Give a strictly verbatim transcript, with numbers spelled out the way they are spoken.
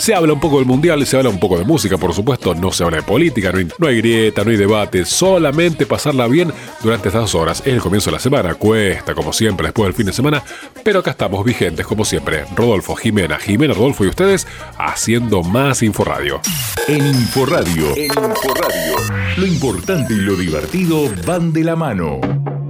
Se habla un poco del mundial, se habla un poco de música, por supuesto, no se habla de política, no hay, no hay grieta, no hay debate, solamente pasarla bien durante estas dos horas. Es el comienzo de la semana, cuesta como siempre después del fin de semana, pero acá estamos vigentes como siempre. Rodolfo, Jimena, Jimena, Rodolfo y ustedes haciendo más Inforradio. En Inforradio, en Inforradio, lo importante y lo divertido van de la mano.